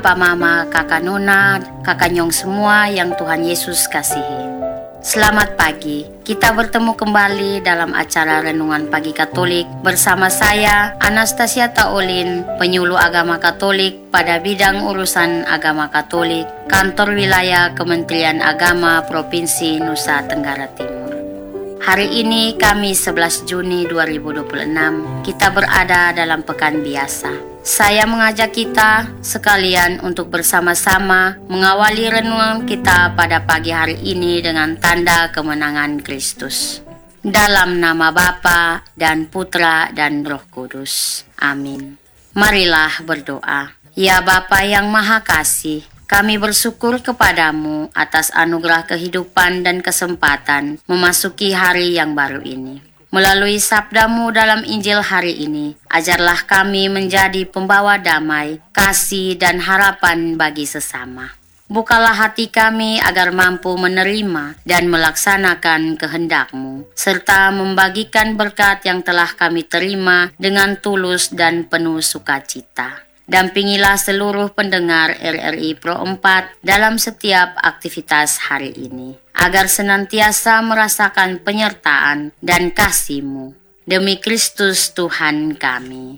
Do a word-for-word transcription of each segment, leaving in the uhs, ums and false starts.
Papa, Mama, Kakak Nona, Kakak Nyong semua yang Tuhan Yesus kasihi. Selamat pagi, kita bertemu kembali dalam acara Renungan Pagi Katolik bersama saya, Anastasia Taolin, penyuluh agama Katolik pada bidang urusan agama Katolik, Kantor Wilayah Kementerian Agama Provinsi Nusa Tenggara Timur. Hari ini Kamis sebelas Juni dua ribu dua puluh enam, kita berada dalam pekan biasa. Saya mengajak kita sekalian untuk bersama-sama mengawali renungan kita pada pagi hari ini dengan tanda kemenangan Kristus. Dalam nama Bapa dan Putra dan Roh Kudus. Amin. Marilah berdoa. Ya Bapa yang Maha Kasih, kami bersyukur kepadamu atas anugerah kehidupan dan kesempatan memasuki hari yang baru ini. Melalui sabdamu dalam Injil hari ini, ajarlah kami menjadi pembawa damai, kasih, dan harapan bagi sesama. Bukalah hati kami agar mampu menerima dan melaksanakan kehendak-Mu, serta membagikan berkat yang telah kami terima dengan tulus dan penuh sukacita. Dampingilah seluruh pendengar R R I Pro empat dalam setiap aktivitas hari ini, agar senantiasa merasakan penyertaan dan kasih-Mu. Demi Kristus Tuhan kami.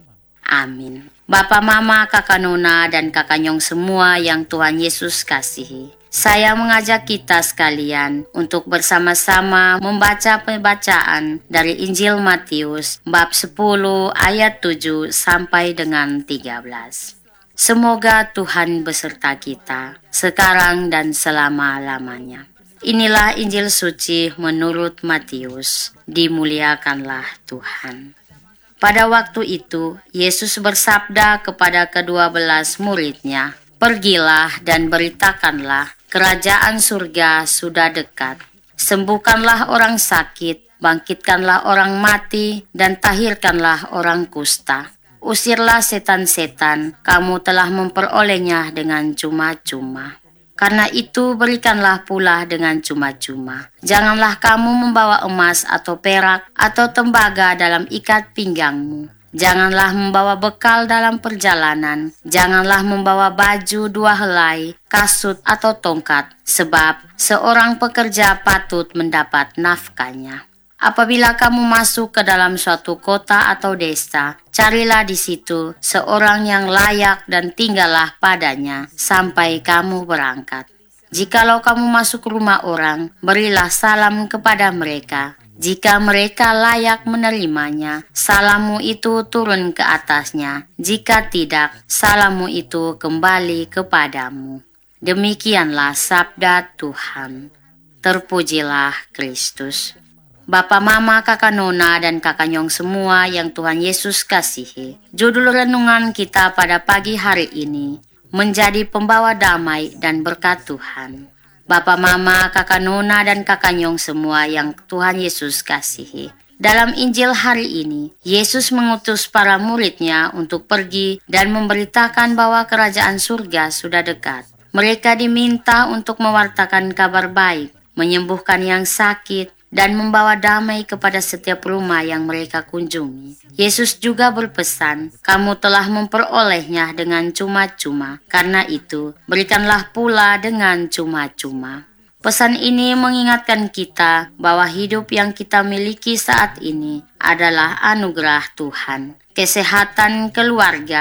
Amin. Bapa, Mama, Kakak Nona, dan Kakak Nyong semua yang Tuhan Yesus kasihi. Saya mengajak kita sekalian untuk bersama-sama membaca pembacaan dari Injil Matius bab sepuluh ayat tujuh sampai dengan tiga belas. Semoga Tuhan beserta kita sekarang dan selama-lamanya. Inilah Injil suci menurut Matius. Dimuliakanlah Tuhan. Pada waktu itu, Yesus bersabda kepada kedua belas murid-Nya, "Pergilah dan beritakanlah, kerajaan surga sudah dekat. Sembuhkanlah orang sakit, bangkitkanlah orang mati, dan tahirkanlah orang kusta. Usirlah setan-setan, kamu telah memperolehnya dengan cuma-cuma. Karena itu berikanlah pula dengan cuma-cuma. Janganlah kamu membawa emas atau perak atau tembaga dalam ikat pinggangmu. Janganlah membawa bekal dalam perjalanan. Janganlah membawa baju dua helai, kasut atau tongkat, sebab seorang pekerja patut mendapat nafkahnya. Apabila kamu masuk ke dalam suatu kota atau desa, carilah di situ seorang yang layak dan tinggallah padanya sampai kamu berangkat. Jikalau kamu masuk rumah orang, berilah salam kepada mereka. Jika mereka layak menerimanya, salammu itu turun ke atasnya. Jika tidak, salammu itu kembali kepadamu." Demikianlah sabda Tuhan. Terpujilah Kristus. Bapa, Mama, Kakak Nona, dan Kakak Nyong semua yang Tuhan Yesus kasihi. Judul renungan kita pada pagi hari ini, menjadi pembawa damai dan berkat Tuhan. Bapa, Mama, Kakak Nona, dan Kakak Nyong semua yang Tuhan Yesus kasihi. Dalam Injil hari ini, Yesus mengutus para murid-Nya untuk pergi dan memberitakan bahwa kerajaan surga sudah dekat. Mereka diminta untuk mewartakan kabar baik, menyembuhkan yang sakit, dan membawa damai kepada setiap rumah yang mereka kunjungi. Yesus juga berpesan, "Kamu telah memperolehnya dengan cuma-cuma, karena itu berikanlah pula dengan cuma-cuma." Pesan ini mengingatkan kita bahwa hidup yang kita miliki saat ini adalah anugerah Tuhan. Kesehatan keluarga